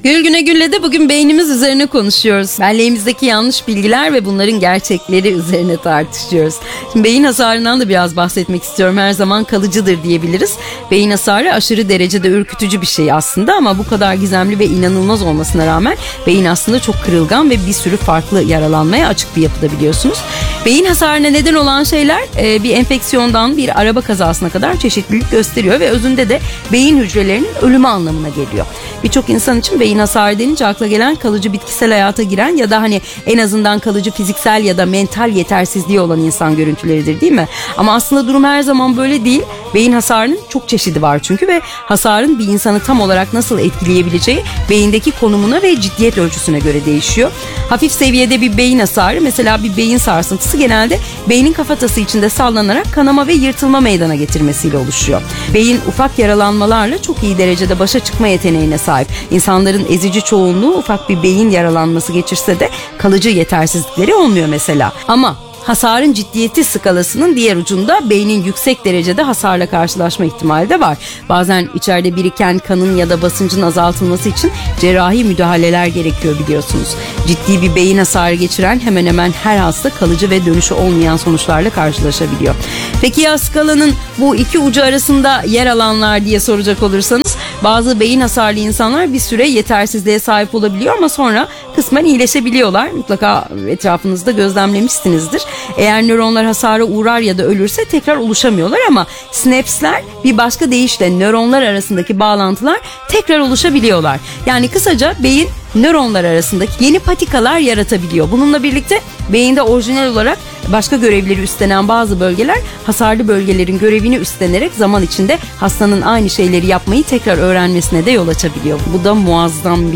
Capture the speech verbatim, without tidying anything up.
Gül Güne Gül'le bugün beynimiz üzerine konuşuyoruz. Belleğimizdeki yanlış bilgiler ve bunların gerçekleri üzerine tartışıyoruz. Şimdi beyin hasarından da biraz bahsetmek istiyorum. Her zaman kalıcıdır diyebiliriz. Beyin hasarı aşırı derecede ürkütücü bir şey aslında ama bu kadar gizemli ve inanılmaz olmasına rağmen beyin aslında çok kırılgan ve bir sürü farklı yaralanmaya açık bir yapıda, biliyorsunuz. Beyin hasarına neden olan şeyler bir enfeksiyondan bir araba kazasına kadar çeşitlilik gösteriyor ve özünde de beyin hücrelerinin ölümü anlamına geliyor. Birçok insan için beyin hasarı denince akla gelen kalıcı bitkisel hayata giren ya da hani en azından kalıcı fiziksel ya da mental yetersizliği olan insan görüntüleridir, değil mi? Ama aslında durum her zaman böyle değil. Beyin hasarının çok çeşidi var çünkü ve hasarın bir insanı tam olarak nasıl etkileyebileceği beyindeki konumuna ve ciddiyet ölçüsüne göre değişiyor. Hafif seviyede bir beyin hasarı, mesela bir beyin sarsıntısı, genelde beynin kafatası içinde sallanarak kanama ve yırtılma meydana getirmesiyle oluşuyor. Beyin ufak yaralanmalarla çok iyi derecede başa çıkma yeteneğine sahip. İnsanların ezici çoğunluğu ufak bir beyin yaralanması geçirse de kalıcı yetersizlikleri olmuyor mesela. Ama hasarın ciddiyeti skalasının diğer ucunda beynin yüksek derecede hasarla karşılaşma ihtimali de var. Bazen içeride biriken kanın ya da basıncın azaltılması için cerrahi müdahaleler gerekiyor, biliyorsunuz. Ciddi bir beyin hasarı geçiren hemen hemen her hasta kalıcı ve dönüşü olmayan sonuçlarla karşılaşabiliyor. Peki ya skalanın bu iki ucu arasında yer alanlar diye soracak olursanız, bazı beyin hasarlı insanlar bir süre yetersizliğe sahip olabiliyor ama sonra kısmen iyileşebiliyorlar. Mutlaka etrafınızda gözlemlemişsinizdir. Eğer nöronlar hasara uğrar ya da ölürse tekrar oluşamıyorlar ama sinapsler, bir başka deyişle nöronlar arasındaki bağlantılar tekrar oluşabiliyorlar. Yani kısaca beyin nöronlar arasındaki yeni patikalar yaratabiliyor. Bununla birlikte beyinde orijinal olarak başka görevleri üstlenen bazı bölgeler hasarlı bölgelerin görevini üstlenerek zaman içinde hastanın aynı şeyleri yapmayı tekrar öğrenmesine de yol açabiliyor. Bu da muazzam bir